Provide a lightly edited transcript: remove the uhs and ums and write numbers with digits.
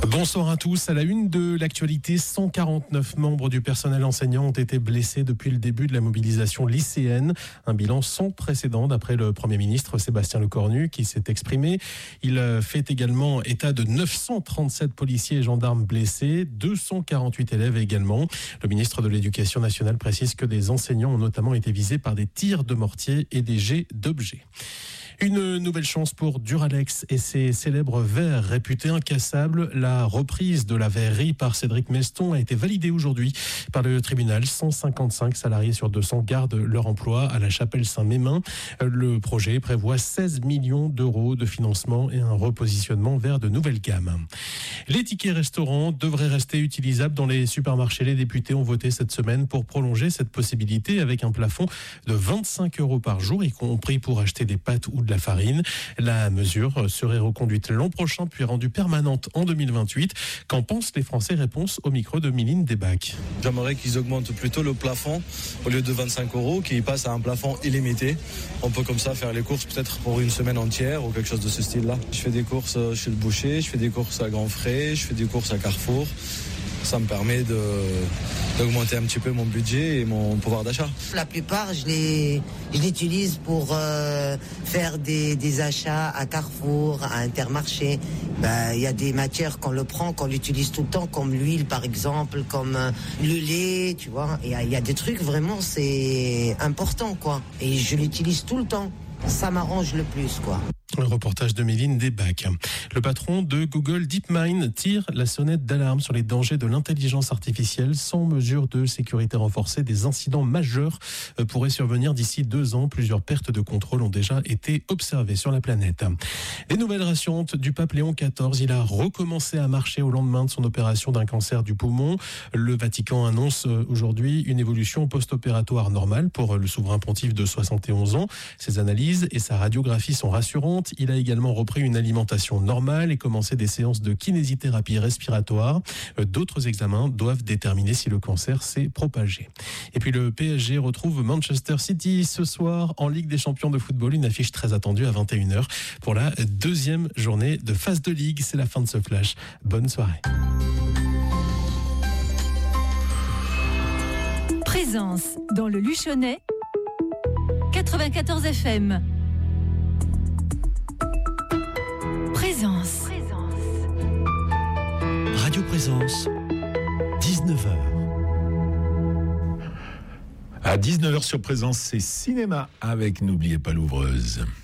Bonsoir à tous. À la une de l'actualité, 149 membres du personnel enseignant ont été blessés depuis le début de la mobilisation lycéenne. Un bilan sans précédent d'après le Premier ministre Sébastien Lecornu qui s'est exprimé. Il fait également état de 937 policiers et gendarmes blessés, 248 élèves également. Le ministre de l'Éducation nationale précise que des enseignants ont notamment été visés par des tirs de mortier et des jets d'objets. Une nouvelle chance pour Duralex et ses célèbres verres réputés incassables. La reprise de la verrerie par Cédric Meston a été validée aujourd'hui par le tribunal. 155 salariés sur 200 gardent leur emploi à la Chapelle Saint-Mémin. Le projet prévoit 16 millions d'euros de financement et un repositionnement vers de nouvelles gammes. Les tickets restaurants devraient rester utilisables dans les supermarchés. Les députés ont voté cette semaine pour prolonger cette possibilité avec un plafond de 25 euros par jour, y compris pour acheter des pâtes ou de la farine. La mesure serait reconduite l'an prochain puis rendue permanente en 2028. Qu'en pensent les Français? Réponse au micro de Miline Desbacs. J'aimerais qu'ils augmentent plutôt le plafond au lieu de 25 euros, qu'ils passent à un plafond illimité. On peut comme ça faire les courses peut-être pour une semaine entière ou quelque chose de ce style-là. Je fais des courses chez le boucher, je fais des courses à Grand Frais, je fais des courses à Carrefour. Ça me permet d'augmenter un petit peu mon budget et mon pouvoir d'achat. La plupart, je l'utilise pour faire des achats à Carrefour, à Intermarché. Il y a des matières qu'on l'utilise tout le temps, comme l'huile par exemple, comme le lait, tu vois. Il y a des trucs vraiment, c'est important, quoi. Et je l'utilise tout le temps. Ça m'arrange le plus, quoi. Un reportage de Méline Desbacs. Le patron de Google DeepMind tire la sonnette d'alarme sur les dangers de l'intelligence artificielle. Sans mesure de sécurité renforcée, des incidents majeurs pourraient survenir d'ici 2 ans. Plusieurs pertes de contrôle ont déjà été observées sur la planète. Des nouvelles rassurantes du pape Léon XIV. Il a recommencé à marcher au lendemain de son opération d'un cancer du poumon. Le Vatican annonce aujourd'hui une évolution post-opératoire normale pour le souverain pontife de 71 ans. Ses analyses et sa radiographie sont rassurantes. Il a également repris une alimentation normale et commencé des séances de kinésithérapie respiratoire. D'autres examens doivent déterminer si le cancer s'est propagé. Et puis le PSG retrouve Manchester City ce soir en Ligue des Champions de football. Une affiche très attendue à 21h pour la 2e journée de phase de Ligue. C'est la fin de ce flash. Bonne soirée. Présence dans le Luchonnais, 94 FM. Présence. Radio Présence, 19h. À 19h sur Présence, c'est cinéma avec N'oubliez pas l'ouvreuse.